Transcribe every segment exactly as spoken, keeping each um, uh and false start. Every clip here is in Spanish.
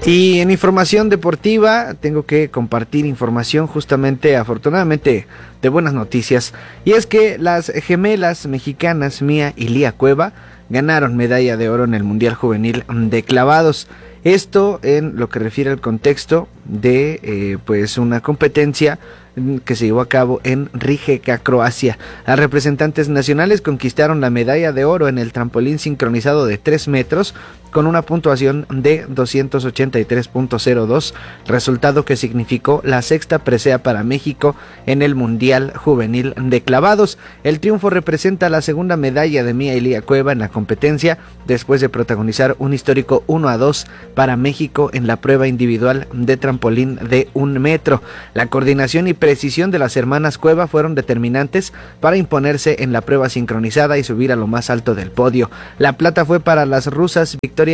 Y en información deportiva tengo que compartir información justamente, afortunadamente, de buenas noticias. Y es que las gemelas mexicanas Mía y Lía Cueva ganaron medalla de oro en el Mundial Juvenil de Clavados. Esto en lo que refiere al contexto de eh, pues una competencia que se llevó a cabo en Rijeka, Croacia. Las representantes nacionales conquistaron la medalla de oro en el trampolín sincronizado de tres metros con una puntuación de doscientos ochenta y tres punto cero dos, resultado que significó la sexta presea para México en el Mundial Juvenil de Clavados. El triunfo representa la segunda medalla de Mía y Lía Cueva en la competencia, después de protagonizar un histórico uno a dos para México en la prueba individual de trampolín de un metro. La coordinación y precisión de las hermanas Cueva fueron determinantes para imponerse en la prueba sincronizada y subir a lo más alto del podio. La plata fue para las rusas Victoria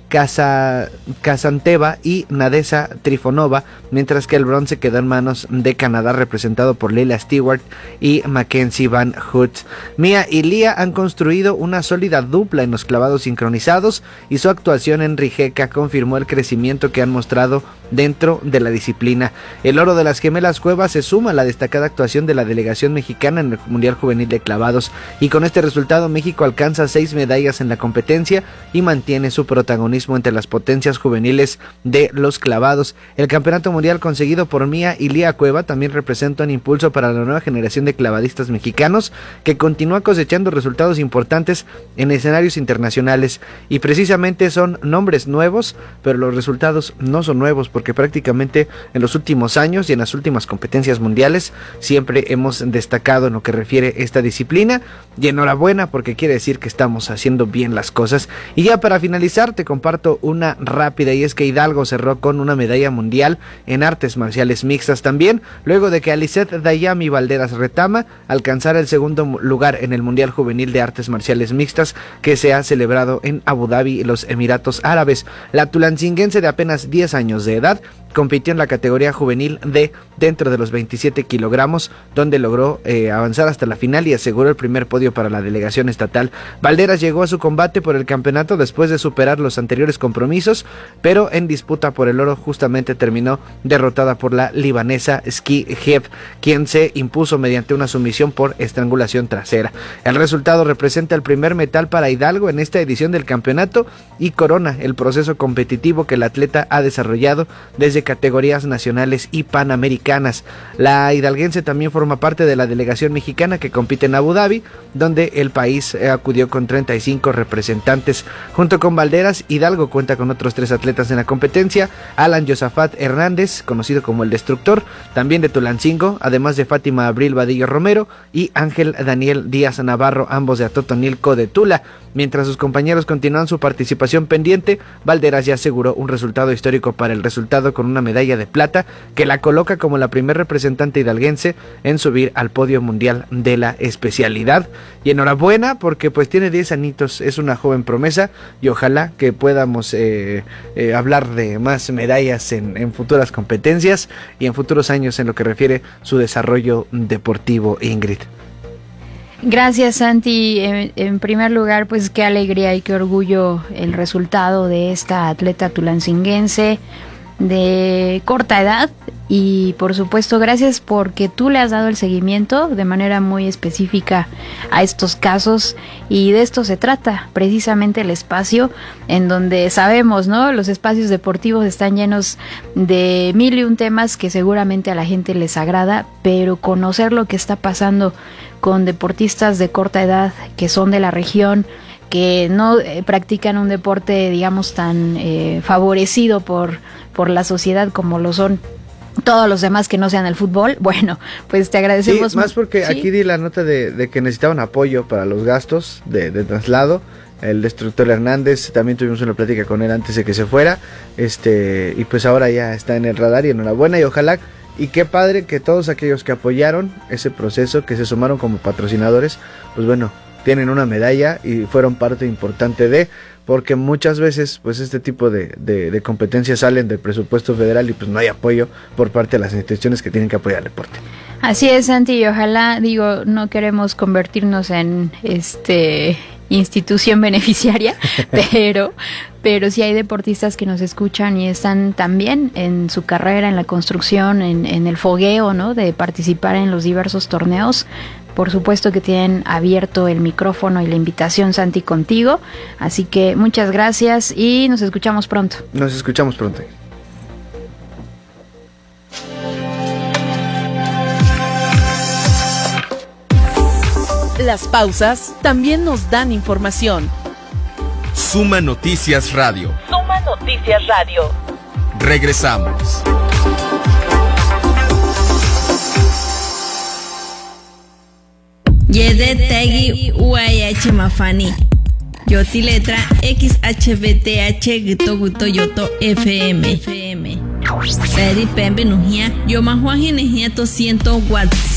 Casa, Kazanteva y Nadeza Trifonova, mientras que el bronce quedó en manos de Canadá, representado por Leila Stewart y Mackenzie Van Hoot. Mía y Lía han construido una sólida dupla en los clavados sincronizados y su actuación en Rijeka confirmó el crecimiento que han mostrado dentro de la disciplina. El oro de las gemelas Cuevas se suma a la destacada actuación de la delegación mexicana en el Mundial Juvenil de Clavados, y con este resultado México alcanza seis medallas en la competencia y mantiene su protagonismo entre las potencias juveniles de los clavados. El campeonato mundial conseguido por Mía y Lía Cueva también representa un impulso para la nueva generación de clavadistas mexicanos, que continúa cosechando resultados importantes en escenarios internacionales, y precisamente son nombres nuevos, pero los resultados no son nuevos, porque prácticamente en los últimos años y en las últimas competencias mundiales siempre hemos destacado en lo que refiere a esta disciplina, y enhorabuena, porque quiere decir que estamos haciendo bien las cosas. Y ya para finalizar te comparto una rápida, y es que Hidalgo cerró con una medalla mundial en artes marciales mixtas también, luego de que Alicet Dayami Valderas Retama alcanzara el segundo lugar en el Mundial Juvenil de Artes Marciales Mixtas que se ha celebrado en Abu Dhabi, los Emiratos Árabes. La tulancinguense de apenas diez años de edad compitió en la categoría juvenil D dentro de los veintisiete kilogramos, donde logró eh, avanzar hasta la final y aseguró el primer podio para la delegación estatal. Valderas llegó a su combate por el campeonato después de superar los anteriores compromisos, pero en disputa por el oro justamente terminó derrotada por la libanesa Ski Hev, quien se impuso mediante una sumisión por estrangulación trasera. El resultado representa el primer metal para Hidalgo en esta edición del campeonato y corona el proceso competitivo que el atleta ha desarrollado desde categorías nacionales y panamericanas. La hidalguense también forma parte de la delegación mexicana que compite en Abu Dhabi, donde el país acudió con treinta y cinco representantes. Junto con Valderas, Hidalgo cuenta con otros tres atletas en la competencia: Alan Yosafat Hernández, conocido como el Destructor, también de Tulancingo, además de Fátima Abril Vadillo Romero y Ángel Daniel Díaz Navarro, ambos de Atotonilco de Tula. Mientras sus compañeros continúan su participación pendiente, Valderas ya aseguró un resultado histórico para el resultado con una medalla de plata que la coloca como la primer representante hidalguense en subir al podio mundial de la especialidad. Y enhorabuena, porque pues tiene diez añitos, es una joven promesa, y ojalá que podamos eh, eh, hablar de más medallas en, en futuras competencias y en futuros años en lo que refiere su desarrollo deportivo. Ingrid. Gracias, Santi. En, en primer lugar, pues qué alegría y qué orgullo el resultado de esta atleta tulancinguense de corta edad, y por supuesto gracias porque tú le has dado el seguimiento de manera muy específica a estos casos, y de esto se trata precisamente el espacio en donde sabemos, ¿no? Los espacios deportivos están llenos de mil y un temas que seguramente a la gente les agrada, pero conocer lo que está pasando con deportistas de corta edad que son de la región, que no eh, practican un deporte, digamos, tan eh, favorecido por, por la sociedad como lo son todos los demás que no sean el fútbol. Bueno, pues te agradecemos. Sí, más porque ¿sí? Aquí di la nota de, de que necesitaban apoyo para los gastos de, de traslado. El Destructor Hernández, también tuvimos una plática con él antes de que se fuera, este y pues ahora ya está en el radar, y enhorabuena, y ojalá, y qué padre que todos aquellos que apoyaron ese proceso, que se sumaron como patrocinadores, pues bueno, tienen una medalla y fueron parte importante de, porque muchas veces pues este tipo de, de, de competencias salen del presupuesto federal y pues no hay apoyo por parte de las instituciones que tienen que apoyar el deporte. Así es, Santi, y ojalá, digo, no queremos convertirnos en este institución beneficiaria, pero, pero sí hay deportistas que nos escuchan y están también en su carrera, en la construcción, en, en el fogueo, ¿no? De participar en los diversos torneos. Por supuesto que tienen abierto el micrófono y la invitación, Santi, contigo. Así que muchas gracias y nos escuchamos pronto. Nos escuchamos pronto. Las pausas también nos dan información. Suma Noticias Radio. Suma Noticias Radio. Regresamos. Yede Tegi U I H Mafani. Yoti letra X H B T H Gito Guto Yoto F M. Peri Pembe Nujia. Yo Mahuaji Nejia to ciento watts.